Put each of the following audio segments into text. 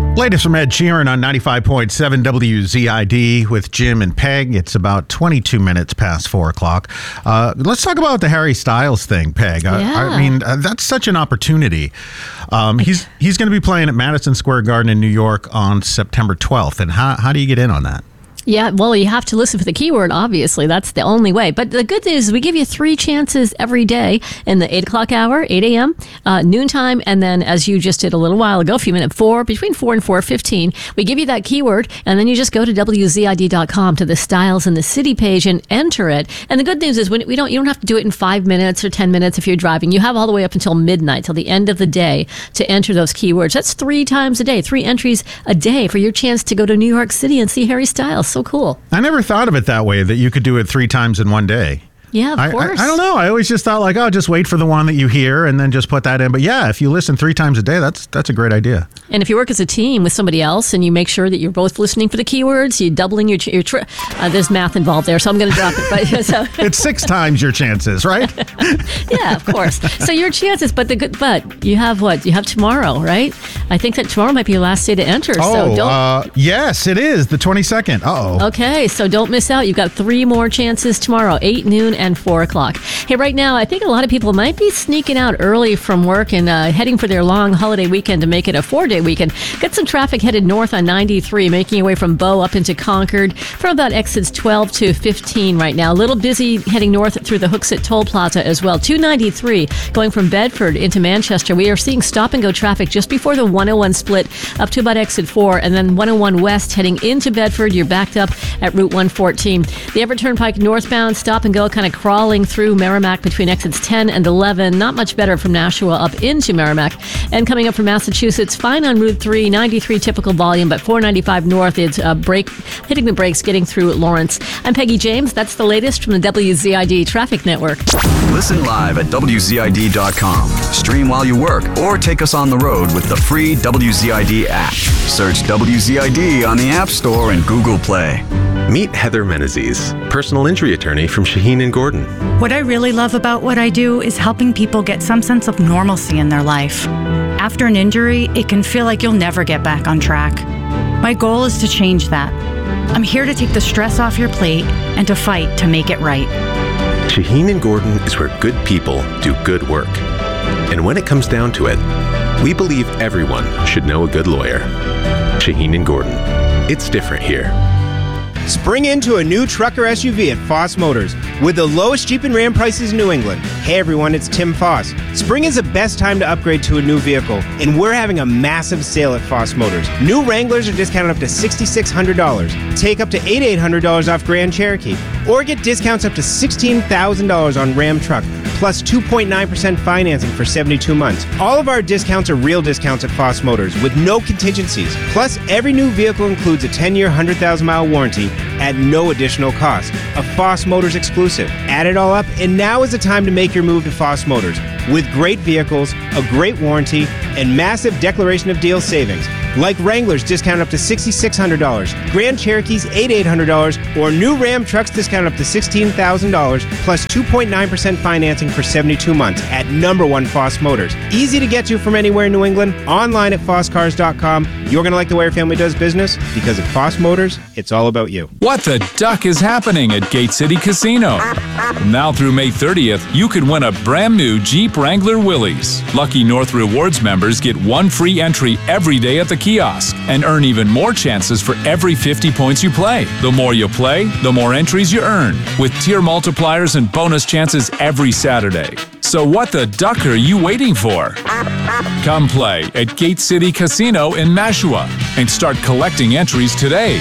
Latest from Ed Sheeran on 95.7 WZID with Jim and Peg. It's about 22 minutes past 4 o'clock. Let's talk about the Harry Styles thing, Peg. I mean, that's such an opportunity. He's going to be playing at Madison Square Garden in New York on September 12th. And how do you get in on that? Yeah, well, you have to listen for the keyword, obviously. That's the only way. But the good news is we give you 3 chances every day in the 8 o'clock hour, 8 a.m., noontime, and then, as you just did a little while ago, between 4 and 4:15, we give you that keyword, and then you just go to WZID.com to the Styles in the City page and enter it. And the good news is you don't have to do it in 5 minutes or 10 minutes if you're driving. You have all the way up until midnight, till the end of the day, to enter those keywords. That's 3 times a day, 3 entries a day for your chance to go to New York City and see Harry Styles. So cool. I never thought of it that way, that you could do it 3 times in one day. Yeah, of course. I don't know. I always just thought just wait for the one that you hear and then just put that in. But yeah, if you listen 3 times a day, that's a great idea. And if you work as a team with somebody else and you make sure that you're both listening for the keywords, you're doubling your trip. There's math involved there, so I'm going to drop it. But, it's 6 times your chances, right? Yeah, of course. So your chances, but you have what? You have tomorrow, right? I think that tomorrow might be your last day to enter. Yes, it is the 22nd. Uh-oh. Okay, so don't miss out. You've got 3 more chances tomorrow, 8, noon, and 4 o'clock. Hey, right now, I think a lot of people might be sneaking out early from work and heading for their long holiday weekend to make it a 4-day weekend. Got some traffic headed north on 93, making your way from Bow up into Concord from about exits 12 to 15 right now. A little busy heading north through the Hooksett Toll Plaza as well. 293 going from Bedford into Manchester. We are seeing stop-and-go traffic just before the 101 split up to about exit 4, and then 101 west heading into Bedford. You're backed up at Route 114. The Everett Turnpike northbound stop-and-go kind of crawling through Merrimack between exits 10 and 11. Not much better from Nashua up into Merrimack. And coming up from Massachusetts, fine on Route 3, 93 typical volume, but 495 north, it's hitting the brakes, getting through Lawrence. I'm Peggy James. That's the latest from the WZID Traffic Network. Listen live at WZID.com. Stream while you work, or take us on the road with the free WZID app. Search WZID on the App Store and Google Play. Meet Heather Menezes, personal injury attorney from Shaheen and Gordon. What I really love about what I do is helping people get some sense of normalcy in their life. After an injury, it can feel like you'll never get back on track. My goal is to change that. I'm here to take the stress off your plate and to fight to make it right. Shaheen and Gordon is where good people do good work. And when it comes down to it, we believe everyone should know a good lawyer. Shaheen and Gordon. It's different here. Spring into a new truck or SUV at Foss Motors with the lowest Jeep and Ram prices in New England. Hey everyone, it's Tim Foss. Spring is the best time to upgrade to a new vehicle, and we're having a massive sale at Foss Motors. New Wranglers are discounted up to $6,600. Take up to $8,800 off Grand Cherokee, or get discounts up to $16,000 on Ram Truck, plus 2.9% financing for 72 months. All of our discounts are real discounts at Foss Motors with no contingencies. Plus, every new vehicle includes a 10-year, 100,000-mile warranty at no additional cost. A Foss Motors exclusive. Add it all up, and now is the time to make your move to Foss Motors. With great vehicles, a great warranty, and massive declaration of deal savings. Like Wranglers discounted up to $6,600, Grand Cherokees $8,800, or new Ram trucks discounted up to $16,000, plus 2.9% financing for 72 months at number 1 Foss Motors. Easy to get to from anywhere in New England, online at fosscars.com. You're going to like the way your family does business, because at Foss Motors, it's all about you. What the duck is happening at Gate City Casino? Now through May 30th, you could win a brand new Jeep Wrangler Willys. Lucky North Rewards members get 1 free entry every day at the kiosk and earn even more chances for every 50 points you play. The more you play, the more entries you earn, with tier multipliers and bonus chances every Saturday. So what the duck are you waiting for? Come play at Gate City Casino in Nashua and start collecting entries today.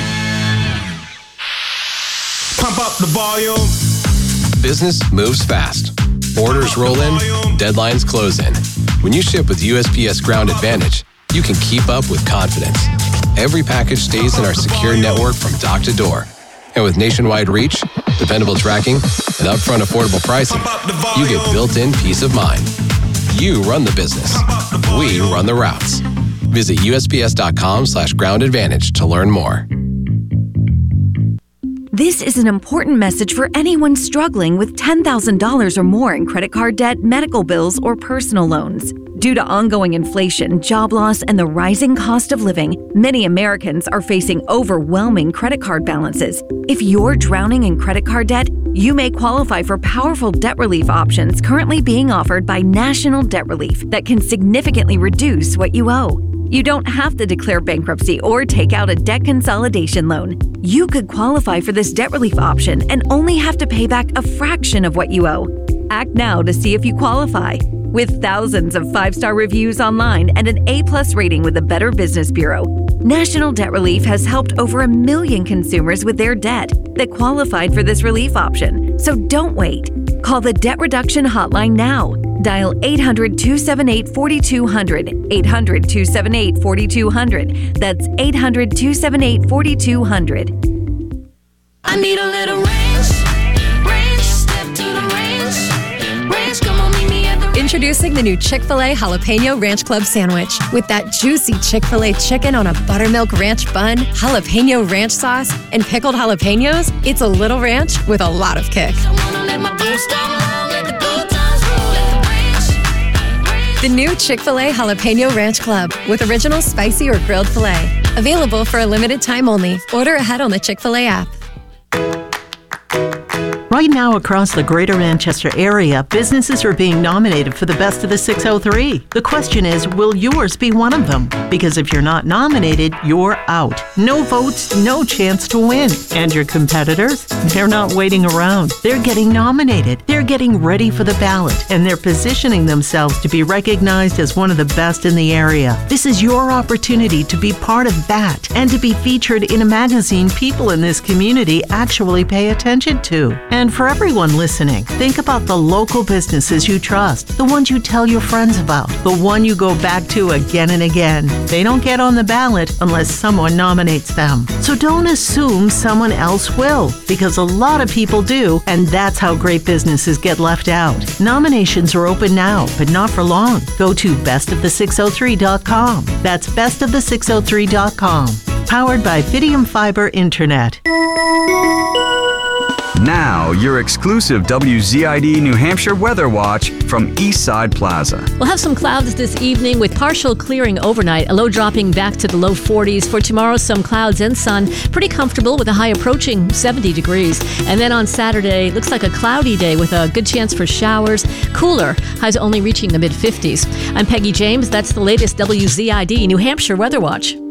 Pump up the volume. Business moves fast. Orders roll in, deadlines close in. When you ship with USPS Ground Advantage, you can keep up with confidence. Every package stays in our secure network from dock to door. And with nationwide reach, dependable tracking, and upfront affordable pricing, you get built-in peace of mind. You run the business. We run the routes. Visit USPS.com/Ground Advantage to learn more. This is an important message for anyone struggling with $10,000 or more in credit card debt, medical bills, or personal loans. Due to ongoing inflation, job loss, and the rising cost of living, many Americans are facing overwhelming credit card balances. If you're drowning in credit card debt, you may qualify for powerful debt relief options currently being offered by National Debt Relief that can significantly reduce what you owe. You don't have to declare bankruptcy or take out a debt consolidation loan. You could qualify for this debt relief option and only have to pay back a fraction of what you owe. Act now to see if you qualify. With thousands of 5-star reviews online and an A+ rating with the Better Business Bureau, National Debt Relief has helped over 1 million consumers with their debt that qualified for this relief option. So don't wait. Call the Debt Reduction Hotline now. Dial 800-278-4200. 800-278-4200. That's 800-278-4200. I need a little range, step to the range, come on, meet me at the... Introducing the new Chick-fil-A Jalapeno Ranch Club Sandwich. With that juicy Chick-fil-A chicken on a buttermilk ranch bun, jalapeno ranch sauce, and pickled jalapenos, it's a little ranch with a lot of kick. The new Chick-fil-A Jalapeno Ranch Club with original spicy or grilled filet. Available for a limited time only. Order ahead on the Chick-fil-A app. Right now, across the greater Manchester area, businesses are being nominated for the Best of the 603. The question is, will yours be one of them? Because if you're not nominated, you're out. No votes, no chance to win. And your competitors? They're not waiting around. They're getting nominated. They're getting ready for the ballot. And they're positioning themselves to be recognized as one of the best in the area. This is your opportunity to be part of that and to be featured in a magazine people in this community actually pay attention to. And for everyone listening, think about the local businesses you trust, the ones you tell your friends about, the one you go back to again and again. They don't get on the ballot unless someone nominates them. So don't assume someone else will, because a lot of people do, and that's how great businesses get left out. Nominations are open now, but not for long. Go to bestofthe603.com. That's bestofthe603.com. Powered by Fidium Fiber Internet. Now, your exclusive WZID New Hampshire Weather Watch from Eastside Plaza. We'll have some clouds this evening with partial clearing overnight, a low dropping back to the low 40s. For tomorrow, some clouds and sun. Pretty comfortable with a high approaching 70 degrees. And then on Saturday, looks like a cloudy day with a good chance for showers. Cooler, highs only reaching the mid-50s. I'm Peggy James. That's the latest WZID New Hampshire Weather Watch.